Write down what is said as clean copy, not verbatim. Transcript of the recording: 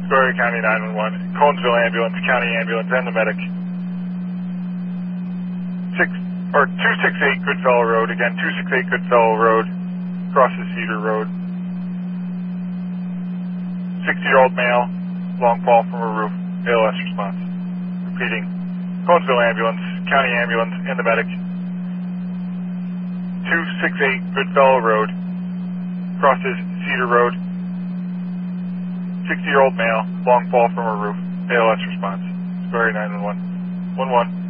Square County 911, Conesville ambulance, county ambulance, and the medic. 268 Goodfellow Road, again, 268 Goodfellow Road, crosses Cedar Road. 60-year-old male, long fall from a roof, ALS response. Repeating, Conesville ambulance, county ambulance, and the medic. 268 Goodfellow Road, crosses Cedar Road. 60-year-old male, long fall from a roof, ALS response. Square 911. 11.